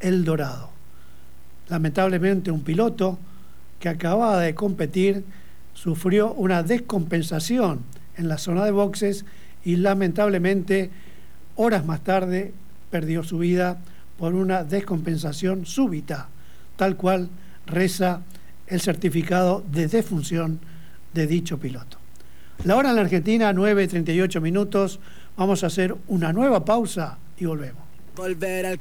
El Dorado. Lamentablemente un piloto que acababa de competir sufrió una descompensación en la zona de boxes y lamentablemente horas más tarde perdió su vida por una descompensación súbita, tal cual reza el certificado de defunción de dicho piloto. La hora en la Argentina, 9:38 minutos. Vamos a hacer una nueva pausa y volvemos. Volver al